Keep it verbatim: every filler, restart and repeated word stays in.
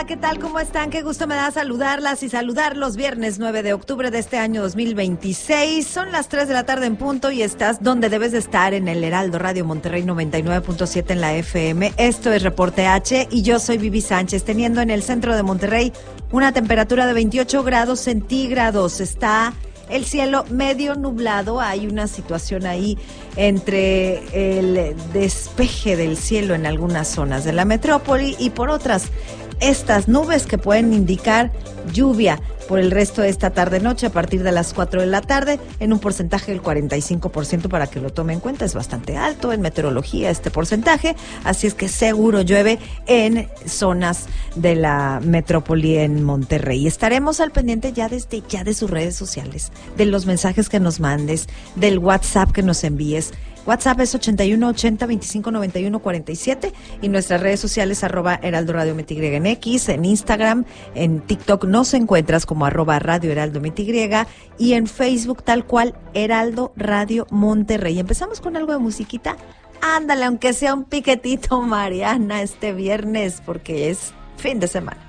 ¿qué tal? ¿Cómo están? Qué gusto me da saludarlas y saludarlos. Viernes nueve de octubre de este año dos mil veintiséis. Son las tres de la tarde en punto y estás donde debes de estar, en el Heraldo Radio Monterrey noventa y nueve punto siete en la F M. Esto es Reporte H y yo soy Vivi Sánchez, teniendo en el centro de Monterrey una temperatura de veintiocho grados centígrados. Está el cielo medio nublado, hay una situación ahí entre el despeje del cielo en algunas zonas de la metrópoli y por otras, estas nubes que pueden indicar lluvia por el resto de esta tarde-noche a partir de las cuatro de la tarde en un porcentaje del cuarenta y cinco por ciento para que lo tome en cuenta. Es bastante alto en meteorología este porcentaje, así es que seguro llueve en zonas de la metrópoli en Monterrey. Estaremos al pendiente ya desde ya de sus redes sociales, de los mensajes que nos mandes, del WhatsApp que nos envíes. WhatsApp es ochenta y uno ochenta veinticinco noventa y uno cuarenta y siete y nuestras redes sociales arroba Heraldo Radio M T Y en X, en Instagram, en TikTok nos encuentras como arroba Radio Heraldo M T Y y en Facebook tal cual Heraldo Radio Monterrey. Empezamos con algo de musiquita. Ándale, aunque sea un piquetito, Mariana, este viernes, porque es fin de semana.